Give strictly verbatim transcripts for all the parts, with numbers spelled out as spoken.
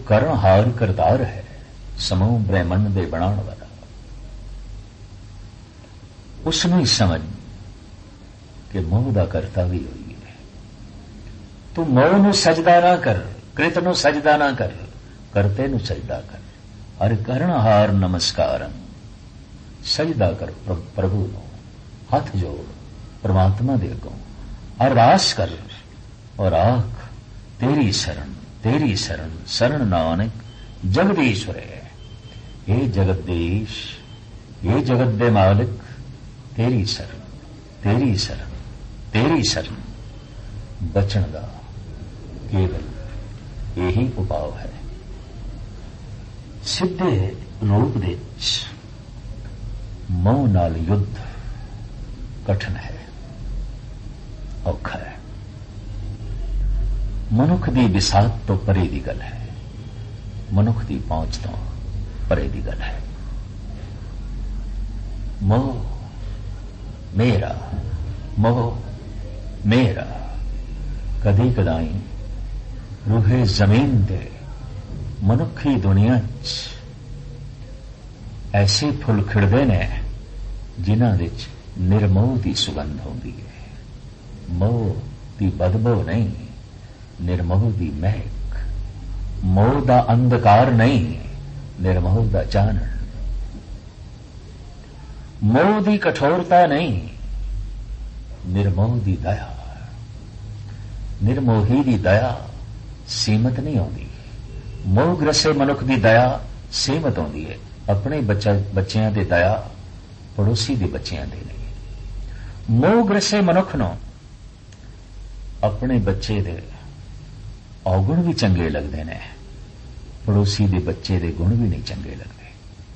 ਕਰਨਹਾਰ ਕਰਤਾਰ ਹੈ, ਸਮੂਹ ਬ੍ਰਹਿਮੰਡ ਦੇ ਬਣਾਉਣ ਵਾਲਾ। ਉਸ ਨੂੰ ਹੀ ਸਮਝ ਕਿ ਮੋਹ ਦਾ ਕਰਤਾ ਵੀ ਹੋਈ ਹੈ। ਤੂੰ ਮੋਹ ਨੂੰ ਸਜਦਾ ਨਾ ਕਰ, ਕ੍ਰਿਤ ਨੂੰ ਸਜਦਾ ਨਾ ਕਰ, ਕਰਤੇ ਨੂੰ ਸਜਦਾ ਕਰ। ਹਰ ਕਰਨਹਾਰ ਨਮਸਕਾਰੰ, ਸਜਦਾ ਕਰ ਪ੍ਰਭੂ ਨੂੰ, ਹੱਥ ਜੋੜ ਪਰਮਾਤਮਾ ਦੇ ਅੱਗੋਂ, ਅਰਦਾਸ ਕਰ ਔਰ ਆਖ ਤੇਰੀ ਸ਼ਰਨ, ਤੇਰੀ ਸ਼ਰਨ, ਸ਼ਰਨ ਨਾਨਕ ਜਗਦੀਸ਼ਵਰੇ। ਇਹ ਜਗਦੀਸ਼, ਇਹ ਜਗਤ ਦੇ ਮਾਲਕ, ਤੇਰੀ ਸ਼ਰਨ, ਤੇਰੀ ਸ਼ਰਨ, ਤੇਰੀ ਸ਼ਰਨ। ਬਚਣ ਦਾ ਕੇਵਲ ਇਹੀ ਉਪਾਅ ਹੈ। ਸਿੱਧੇ ਰੂਪ ਦੇ ਵਿੱਚ ਮੋਹ ਨਾਲ ਯੁੱਧ ਕਠਿਨ ਹੈ, ਔਖਾ ਹੈ। ਮਨੁੱਖ ਦੀ ਵਿਸਾਤ ਤੋਂ ਪਰੇ ਦੀ ਗੱਲ ਹੈ, ਮਨੁੱਖ ਦੀ ਪਹੁੰਚ ਤੋਂ ਪਰੇ ਦੀ ਗੱਲ ਹੈ। ਮੋਹ ਮੇਰਾ, ਮੋਹ ਮੇਰਾ। ਕਦੀ ਕਦਾਈ ਰੂਹੇ ਜ਼ਮੀਨ ਦੇ ਮਨੁੱਖੀ ਦੁਨੀਆ 'ਚ ਐਸੇ ਫੁੱਲ ਖਿੜਦੇ ਨੇ ਜਿਨ੍ਹਾਂ ਵਿੱਚ ਨਿਰਮੋਹ ਦੀ ਸੁਗੰਧ ਹੁੰਦੀ ਹੈ। ਮੋਹ ਦੀ ਬਦਬੂ ਨਹੀਂ, ਨਿਰਮੋਹ ਦੀ ਮਹਿਕ। ਮੋਹ ਦਾ ਅੰਧਕਾਰ ਨਹੀਂ, ਨਿਰਮੋਹ ਦਾ ਚਾਨਣ। ਮੋਹ ਦੀ ਕਠੋਰਤਾ ਨਹੀਂ, ਨਿਰਮੋਹ ਦੀ ਦਇਆ। ਨਿਰਮੋਹੀ ਦੀ ਦਇਆ ਸੀਮਤ ਨਹੀਂ ਆਉਂਦੀ। ਮੋਹਗ੍ਰਸੇ ਮਨੁੱਖ ਦੀ ਦਇਆ ਸੀਮਤ ਆਉਂਦੀ ਹੈ। ਆਪਣੇ ਬੱਚਿਆਂ ਦੇ ਦਇਆ ਪੜੋਸੀ ਦੇ ਬੱਚਿਆਂ ਦੇ ਨਹੀਂ। ਮੋਹਗ੍ਰਸੇ ਮਨੁੱਖ ਨੂੰ ਆਪਣੇ ਬੱਚੇ ਦੇ ਔਗੁਣ ਵੀ ਚੰਗੇ ਲੱਗਦੇ ਨੇ, ਪੜੋਸੀ ਦੇ ਬੱਚੇ ਦੇ ਗੁਣ ਵੀ ਨਹੀਂ ਚੰਗੇ ਲੱਗਦੇ।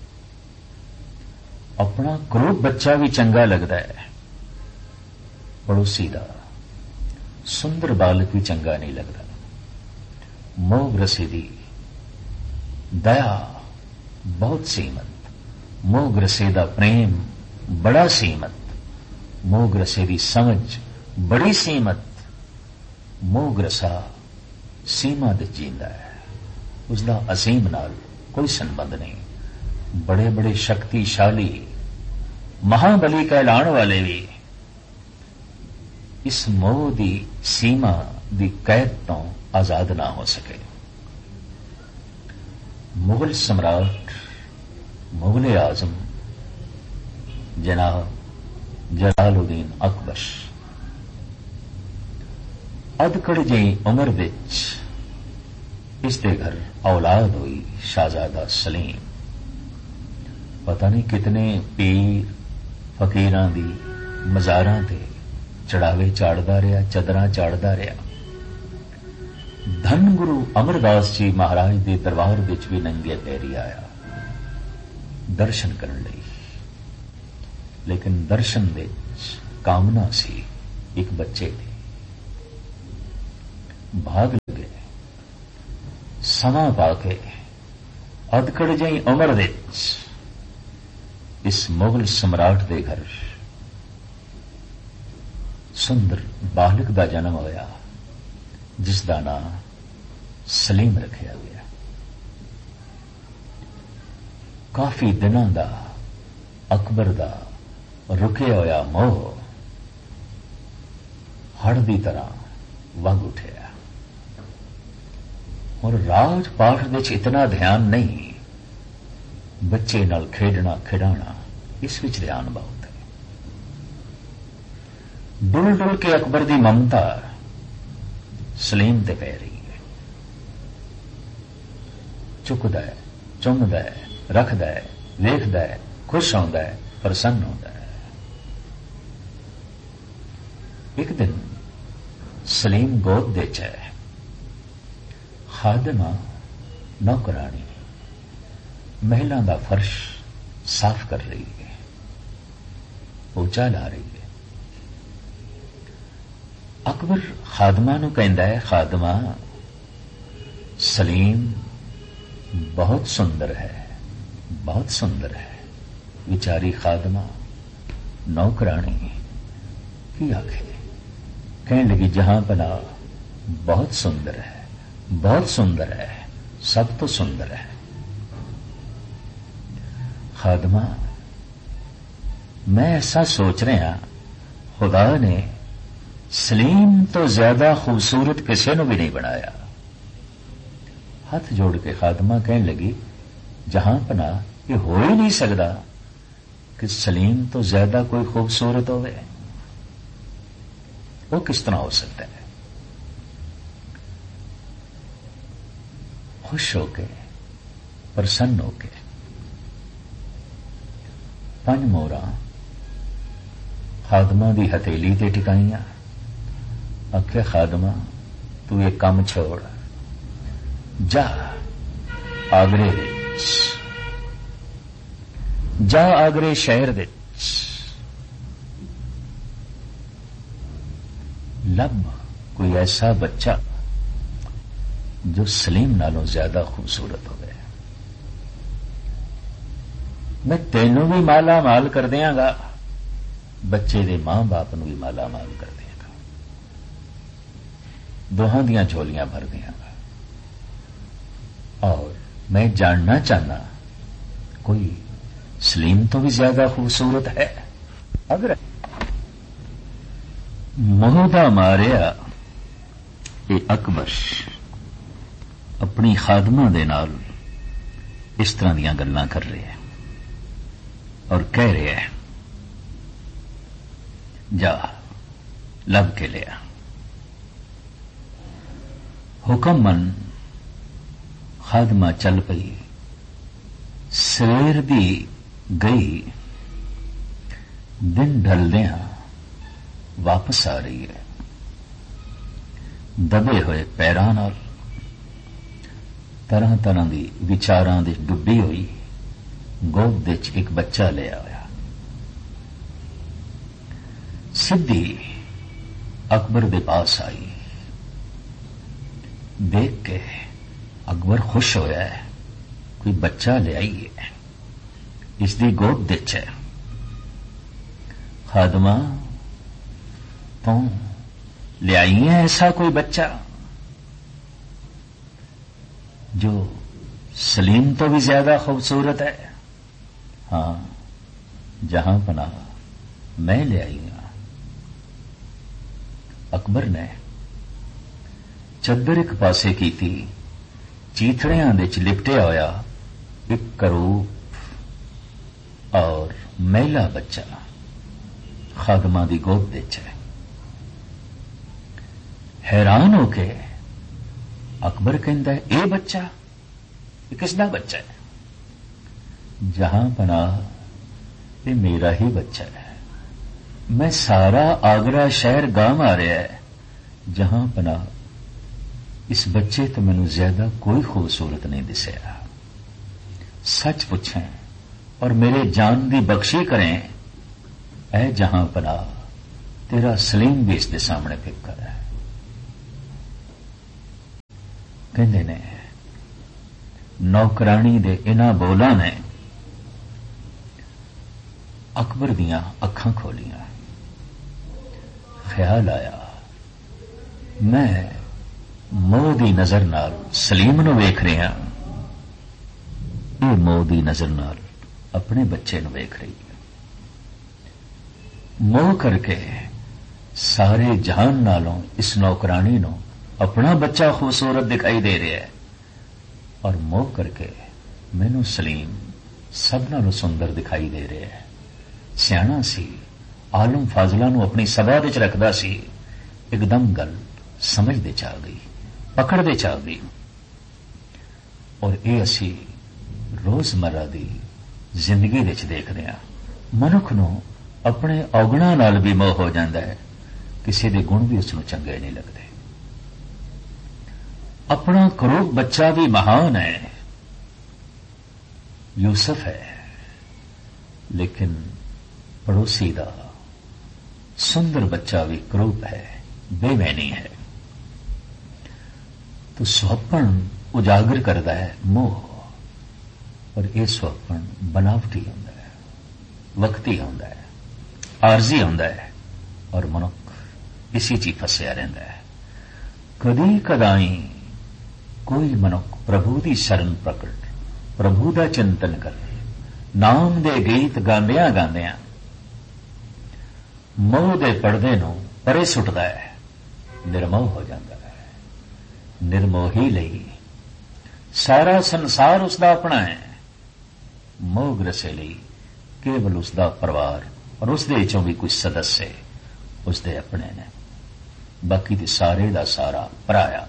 ਆਪਣਾ ਕਰੂਪ ਬੱਚਾ ਵੀ ਚੰਗਾ ਲੱਗਦਾ ਹੈ, ਪੜੋਸੀ ਦਾ ਸੁੰਦਰ ਬਾਲਕ ਵੀ ਚੰਗਾ ਨਹੀਂ ਲੱਗਦਾ। ਮੋਹਗ੍ਰਸੇ ਦੀ ਦਇਆ ਬਹੁਤ ਸੀਮਤ, ਮੋਹਗ੍ਰਸੇ ਦਾ ਪ੍ਰੇਮ ਬੜਾ ਸੀਮਤ, ਮੋਹਗ੍ਰਸੇ ਦੀ ਸਮਝ ਬੜੀ ਸੀਮਤ। ਮੋਹਗ੍ਰਸਾ ਸੀਮਾ ਦੇ ਜੀਂਦਾ ਹੈ, ਉਸਦਾ ਅਸੀਮ ਨਾਲ ਕੋਈ ਸੰਬੰਧ ਨਹੀਂ। ਬੜੇ ਬੜੇ ਸ਼ਕਤੀਸ਼ਾਲੀ ਮਹਾਬਲੀ ਕਹਿਲਾਣ ਵਾਲੇ ਵੀ ਇਸ ਮੋਹ ਦੀ ਸੀਮਾ ਦੀ ਕੈਦ ਤੋਂ ਆਜ਼ਾਦ ਨਾ ਹੋ ਸਕੇ। ਮੁਗਲ ਸਮਰਾਟ, ਮੁਗਲ ਆਜ਼ਮ ਜਨਾਬ ਜਲਾਲੁਦੀਨ ਅਕਬਰ ਅਧਕੜ ਜਿਹੀ ਉਮਰ ਵਿੱਚ ਇਸ ਦੇ ਘਰ ਔਲਾਦ ਹੋਈ, ਸ਼ਾਹਜ਼ਾਦਾ ਸਲੀਮ। ਪਤਾ ਨਹੀਂ ਕਿਤਨੇ ਪੀਰ ਫਕੀਰਾਂ ਦੀ ਮਜ਼ਾਰਾਂ ਤੇ ਚੜਾਵੇ ਚਾੜਦਾ ਰਿਹਾ, ਚਦਰਾਂ ਚਾੜਦਾ ਰਿਹਾ। ਧੰਨ ਗੁਰੂ ਅਮਰਦਾਸ ਜੀ ਮਹਾਰਾਜ ਦੇ ਦਰਬਾਰ ਵਿੱਚ ਵੀ ਨੰਗੇ ਪੈਰੀ ਆਇਆ ਦਰਸ਼ਨ ਕਰਨ ਲਈ। ਲੇਕਿਨ ਦਰਸ਼ਨ ਵਿੱਚ ਕਾਮਨਾ ਸੀ ਇੱਕ ਬੱਚੇ ਦੀ। ਭਾਗ ਲਗੇ ਸਮਾਂ ਪਾ ਕੇ ਅਧਕੜ ਜਿਹੀ ਉਮਰ ਵਿੱਚ ਇਸ ਮੁਗਲ ਸਮਰਾਟ ਦੇ ਘਰ ਸੁੰਦਰ ਬਾਲਕ ਦਾ ਜਨਮ ਹੋਇਆ, ਜਿਸ ਦਾ ਨਾਂ ਸਲੀਮ ਰੱਖਿਆ ਗਿਆ। ਕਾਫੀ ਦਿਨਾਂ ਦਾ ਅਕਬਰ ਦਾ ਰੁਕਿਆ ਹੋਇਆ ਮੋਹ ਹੜ ਦੀ ਤਰ੍ਹਾਂ ਵਗ ਉੱਠਿਆ। ਔਰ ਰਾਜ ਪਾਠ ਵਿੱਚ ਇਤਨਾ ਧਿਆਨ ਨਹੀਂ, ਬੱਚੇ ਨਾਲ ਖੇਡਣਾ ਖਿਡਾਉਣਾ ਇਸ ਵਿੱਚ ਧਿਆਨ ਬਹੁਤ ਹੈ। ਡੁੱਲ ਡੁੱਲ ਕੇ ਅਕਬਰ ਦੀ ਮਮਤਾ ਸਲੀਮ ਤੇ ਪੈ ਰਹੀ ਹੈ। ਚੁੱਕਦਾ ਹੈ, ਚੁੰਮਦਾ ਹੈ, ਰੱਖਦਾ ਹੈ, ਵੇਖਦਾ ਹੈ, ਖੁਸ਼ ਹੁੰਦਾ ਹੈ, ਪ੍ਰਸੰਨ ਹੁੰਦਾ ਹੈ। ਇੱਕ ਦਿਨ ਸਲੀਮ ਗੋਦ ਦੇ ਚ ਹੈ। ਖਾਦਮਾ ਨੌਕਰਾਣੀ ਮਹਿਲਾਂ ਦਾ ਫਰਸ਼ ਸਾਫ਼ ਕਰ ਰਹੀ ਹੈ, ਪੋਚਾ ਲਾ ਰਹੀ ਹੈ। ਅਕਬਰ ਖਾਦਮਾ ਨੂੰ ਕਹਿੰਦਾ ਹੈ, ਖਾਦਮਾ ਸਲੀਮ ਬਹੁਤ ਸੁੰਦਰ ਹੈ, ਬਹੁਤ ਸੁੰਦਰ ਹੈ। ਵਿਚਾਰੀ ਖਾਦਮਾ ਨੌਕਰਾਣੀ ਕੀ ਆਖੇ, ਕਹਿਣ लगी जहां पना बहुत सुंदर है, बहुत सुंदर है, सब तो सुंदर है। खादमा, मैं ऐसा सोच रहा, खुदा ने सलीम तो ज्यादा खूबसूरत किसी ने भी नहीं बनाया। हाथ जोड़ के खादमा कहने लगी, जहां पना ये हो ही नहीं सकता कि सलीम तो ज्यादा कोई खूबसूरत होवे। वो किस तरह हो सकता है? खुश होके, प्रसन्न होके पंज मोहरा खादमा दी हथेली ते टिकाइयां। आख्या, खादमा तू ये काम छोड़, जा आगरे विच, जा आगरे शहर विच लब कोई ऐसा बच्चा जो सलीम नालों ज्यादा खूबसूरत हो गया। मैं तेनों भी माला माल कर देंगा, बच्चे दे मां बाप नूं भी माला माल कर देंगा, दोहां दियां झोलियां भर देंगा। और मैं जानना चाहना, कोई सलीम तो भी ज्यादा खूबसूरत है? अगर मोहदा मारिया ये अकबर अपनी खादमा दे नाल इस तरह दीयां गल्लां कर रहे हैं और कह रहे हैं, जा लब के लिया। हुक्म मन खादमा चल पई। सवेर दी गई, दिन ढलदियां वापस आ रही है, दबे हुए पैरां नाल, तरह तरह की विचारां दी डुब्बी हुई, गोद विच एक बच्चा ले आया। सिद्धी अकबर दे पास आई। देख के अकबर खुश होया है, कोई बच्चा ले आई है, इसकी गोद विच है। खादमा, तू ले आई है ऐसा कोई बच्चा जो सलीम तो भी ज्यादा खूबसूरत है? हां, जहां पना मैं ले आई हूं। अकबर ने चद्दर एक पासे की थी, चीथड़ियां दे च लिपटिया होया एक करूप और महिला बच्चा खादमा दी गोद विच है। हैरान होके अकबर कहता है, ये बच्चा ये किसदा बच्चा है? जहां पना ये मेरा ही बच्चा है। मैं सारा आगरा शहर गांव आ रहा है, जहां पना इस बच्चे तो मैनू ज्यादा कोई खूबसूरत नहीं दिसया। सच पूछें और मेरे जान दी बख्शी करें, ऐ जहां पना तेरा सलीम भी इसके सामने फिक्र है। कहते ने नौकरानी दे इन्हां बोलां ने अकबर दियां अखां खोलियां। ख्याल आया, मैं मोह दी नजर नाल सलीम नूं वेख रहा, ये मोह दी नजर नाल अपने बच्चे नूं वेख रही है। मोह करके सारे जहान नालों इस नौकरानी नूं अपना बच्चा खूबसूरत दिखाई दे रहा है, और मोह करके मैनू सलीम सब नालों सुंदर दिखाई दे रहा है। सियाणा सी, आलम फाजला नूं अपनी सभा विच रखदा सी, एकदम गल समझ दे चा गई, पकड़ दे चा गई। और ये असी रोजमर्रा दी जिंदगी विच देखदे हां। मनुख नूं अपने औगुणां नाल भी मोह हो जांदा है, किसी दे गुण भी उसनूं चंगे नहीं लगदे। अपना करूब बच्चा भी महान है, यूसुफ है, लेकिन पड़ोसी दा सुंदर बच्चा भी करूब है, बेमैनी है। तो स्वप्न उजागर करता है मोह, और यह स्वप्न बनावटी होता है, वक्ती होता है, आरजी होता है, और मनुख इसी ची फसिया रहता है। कदी कदाई कोई मनुख प्रभु की शरण प्रकट, प्रभु का चिंतन कर, नाम दे गीत गांदिया गांदिया मोह दे पड़दे नूं परे सुटदा है, निर्मोह हो जाता है। निर्मोही लई सारा संसार उसका अपना है, मोह ग्रसे लई केवल उसका परिवार और उसदे चों भी कुछ सदस्य उसदे अपने ने, बाकी ते सारे दा सारा पराया।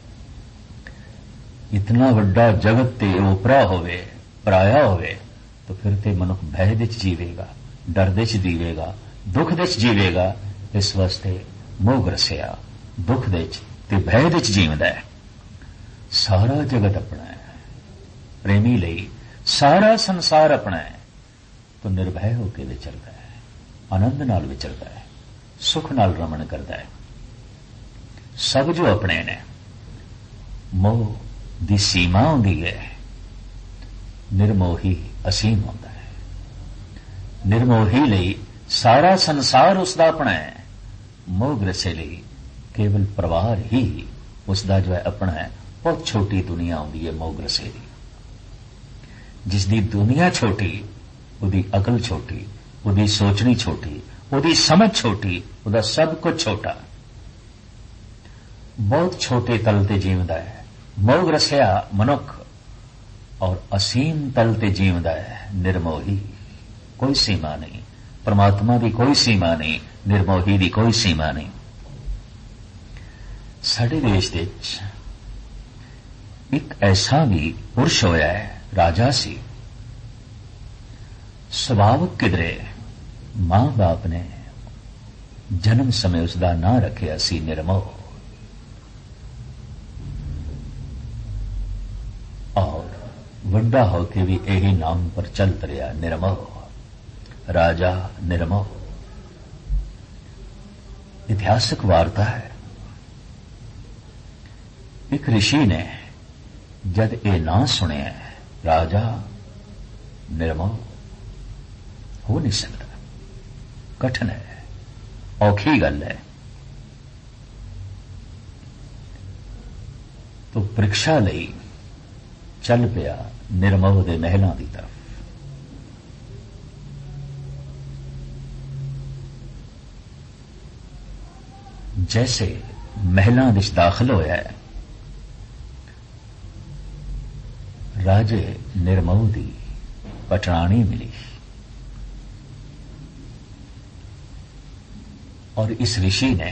इतना वड्डा जगत ते ओपरा होवे, पराया होवे, तो फिर ते मनुख भय दे च जीवेगा, डर दे च जीवेगा, दुख दे च जीवेगा। इस वास्ते मोह ग्रसिया दुख दे च ते भय दे च जीवदा है। सारा जगत अपना है, प्रेमी लई सारा संसार अपना है, तो निर्भय होकर विचरदा है, आनंद नाल विचरदा है, सुख नाल रमण करदा है। सब जो अपने ने, मोह दी सीमा होंदी है, निर्मोही असीम होता है। निर्मोही लई सारा संसार उसका अपना है, मोह ग्रसे लई केवल परिवार ही उसका जो है अपना है। बहुत छोटी दुनिया होंदी है मोह ग्रसे दी, जिसदी दुनिया छोटी उदी अकल छोटी, उदी सोचनी छोटी, उदी समझ छोटी, उदा सब कुछ छोटा। बहुत छोटे तल ते जीवदा है मोह ग्रसिया मनुख, और असीम तल ते जीवदा है निर्मोही। कोई सीमा नहीं, परमात्मा की कोई सीमा नहीं, निर्मोही की कोई सीमा नहीं। साडे देश दे एक ऐसा भी पुरुष होया है, राजा सी, सुभावक किधरे मां बाप ने जन्म समय उसका नां रखिया सी निर्मोह, और वड्डा होके भी यही नाम पर चलत रहा निर्मोह, राजा निर्मोह। ऐतिहासिक वार्ता है, एक ऋषि ने जद ये ना सुनिया राजा निर्मोह, हो नहीं सकता, कठिन है, औखी गल है, तो परीक्षा लई चल पिया निर्मोह दे महलों की तरफ। जैसे महलों विच दाखिल होया है, राजे निर्मोह दी पटरानी मिली, और इस ऋषि ने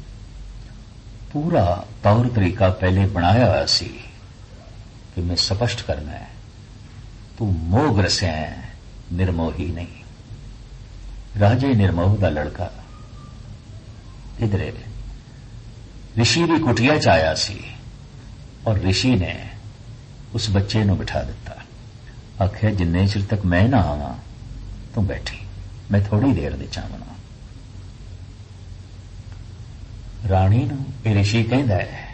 पूरा तौर तरीका पहले बनाया हुआ सी कि मैं स्पष्ट करना है, तू मोह ग्रसिया है, निर्मोही नहीं। राजे निर्मोह का लड़का इधरे ऋषि की कुटिया च आया सी, और ऋषि ने उस बच्चे नूं बिठा दिता, आख्या जिन्ने चिर तक मैं ना आवां तू बैठी, मैं थोड़ी देर दे चावना। राणी नूं ये ऋषि कहंदा है